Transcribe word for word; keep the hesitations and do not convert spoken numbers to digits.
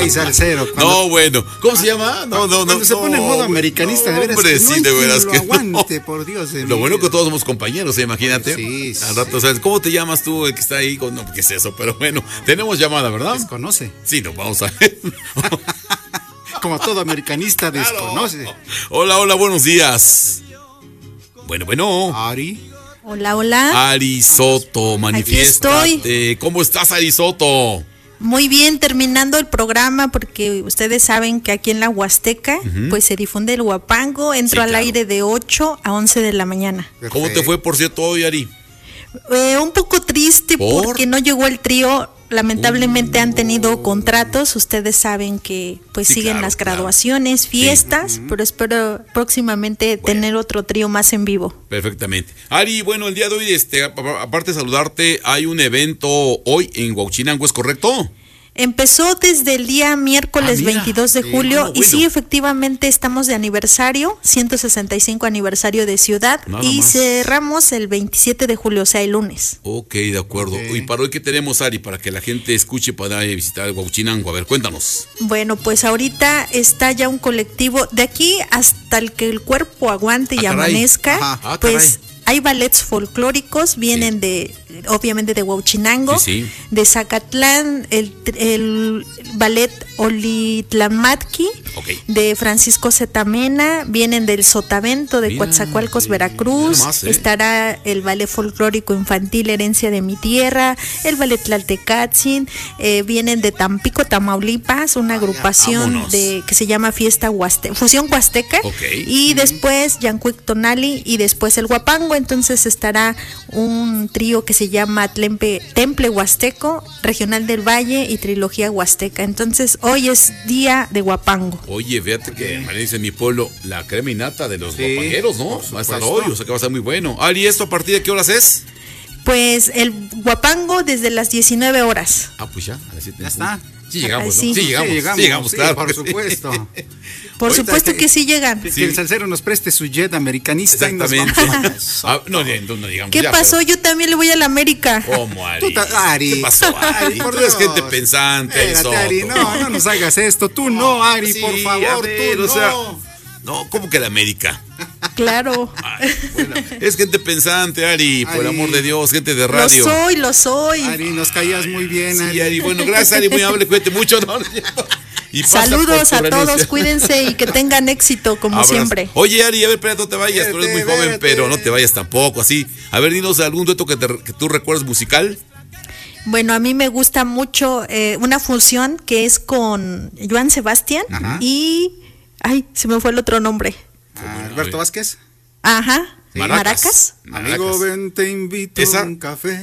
Ay, salsero. Cuando... No, bueno. ¿Cómo se llama? No, no, no. Cuando se no, pone en modo americanista, no, de veras. Hombre, que sí, no de veras lo que aguante, no. por Dios. Lo bueno que todos somos compañeros, ¿eh? Imagínate. Sí, sí. Al rato, ¿sabes? ¿Cómo te llamas tú, el que está ahí? No, ¿qué es eso? Pero bueno, tenemos llamada, ¿verdad? Desconoce. Sí, nos vamos a ver. Como todo americanista desconoce. Claro. Hola, hola, buenos días. Bueno, bueno. Ari. Hola, hola. Ari Soto, manifiéstate. Aquí estoy. ¿Cómo estás, Ari Soto? Muy bien, terminando el programa, porque ustedes saben que aquí en la Huasteca, uh-huh. pues se difunde el huapango. Entro sí, al claro. aire de ocho a once de la mañana. Perfecto. ¿Cómo te fue, por cierto, hoy, Ari? Eh, un poco triste ¿Por? porque no llegó el trío. Lamentablemente uh, han tenido contratos, ustedes saben que pues sí, siguen claro, las graduaciones, claro. fiestas, sí. pero espero próximamente bueno. tener otro trío más en vivo. Perfectamente. Ari, bueno, el día de hoy, este, aparte de saludarte, hay un evento hoy en Huauchinango, ¿es correcto? Empezó desde el día miércoles ah, veintidós de julio eh, no, bueno. y sí, efectivamente estamos de aniversario, ciento sesenta y cinco aniversario de ciudad Nada y más. cerramos el veintisiete de julio, o sea, el lunes. Ok, de acuerdo. Okay. ¿Y para hoy qué tenemos, Ari? Para que la gente escuche para visitar Huauchinango. A ver, cuéntanos. Bueno, pues ahorita está ya un colectivo, de aquí hasta el que el cuerpo aguante ah, y caray. amanezca, ah, pues... Hay ballets folclóricos, vienen sí. de, obviamente de Huauchinango, sí, sí. de Zacatlán, el, el ballet Olitlamatqui, okay. de Francisco Zetamena, vienen del Sotavento de Mira, Coatzacoalcos, Veracruz, más, ¿eh? estará el ballet folclórico infantil Herencia de mi Tierra, el ballet Tlaltecatzin, eh, vienen de Tampico, Tamaulipas, una agrupación ah, de que se llama Fiesta Huasteca, Fusión Huasteca, okay. y mm. después Yancuic Tonali y después el Huapango. Entonces estará un trío que se llama Temple, Temple Huasteco, Regional del Valle y Trilogía Huasteca. Entonces hoy es día de Huapango. Oye, fíjate que me dice en mi pueblo la crema y nata de los sí, huapangueros, ¿no? Va a estar hoy, o sea que va a estar muy bueno. Ari, ¿esto a partir de qué horas es? Pues el Huapango desde las diecinueve horas. Ah, pues ya, a las siete. Ya está. Sí llegamos, ¿no? sí. Sí llegamos, sí llegamos, sí llegamos sí, claro. Por supuesto. Por Ahorita supuesto que, que sí llegan. Que, sí. que el salsero nos preste su jet americanista. Exactamente. ah, no, no, no digamos ¿Qué ya, pasó? Pero... Yo también le voy a la América. ¿Cómo, Ari? Tú Ari. ¿Qué pasó, Ari? Por Dios, gente pensante. Espérate, Ari, no, no nos hagas esto. Tú no, Ari, sí, por favor, ver, tú o no. Sea, no, ¿cómo que la América? Claro. Ay, bueno, es gente pensante, Ari, Ari, por el amor de Dios, gente de radio. Lo soy, lo soy. Ari, nos caías muy bien, Ari. Sí, Ari, bueno, gracias, Ari, muy amable, cuídate mucho. No, y saludos a todos, cuídense y que tengan éxito, como Abras. siempre. Oye, Ari, a ver, espérate, no te vayas, tú eres muy joven, vete. pero no te vayas tampoco, así. A ver, dinos algún dueto que, te, que tú recuerdas musical. Bueno, a mí me gusta mucho eh, una fusión que es con Joan Sebastián Ajá. y... Ay, se me fue el otro nombre. Ah, Alberto Vázquez. Ajá. Sí. Maracas. Maracas. Amigo, ven, te invito a un café.